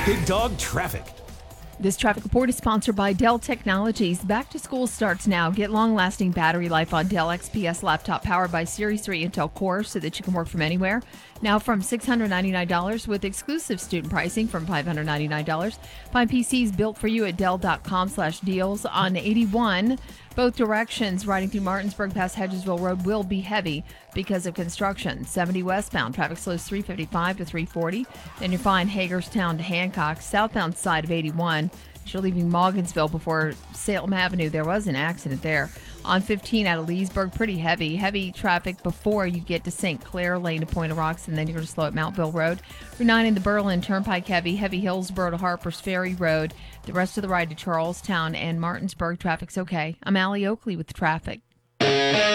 Big Dog Traffic. This traffic report is sponsored by Dell Technologies. Back to school starts now. Get long-lasting battery life on Dell XPS laptop powered by Series 3 Intel Core so that you can work from anywhere. Now from $699 with exclusive student pricing from $599. Find PCs built for you at Dell.com/deals on 81. Both directions riding through Martinsburg past Hedgesville Road will be heavy because of construction. 70 westbound, traffic slows 355 to 340. Then you find Hagerstown to Hancock, southbound side of 81. You're leaving Morgansville before Salem Avenue. There was an accident there. On 15 out of Leesburg, pretty heavy traffic before you get to St. Clair Lane to Point of Rocks, and then you're going to slow at Mountville Road. Route 9 in the Berlin Turnpike heavy Hillsboro to Harper's Ferry Road. The rest of the ride to Charlestown and Martinsburg traffic's okay. I'm Allie Oakley with traffic.